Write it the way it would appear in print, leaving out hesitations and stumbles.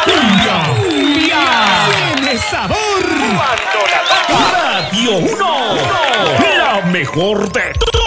¡Cumbia! ¡Tiene sabor! Cuando la toca Radio 1, la mejor de todas.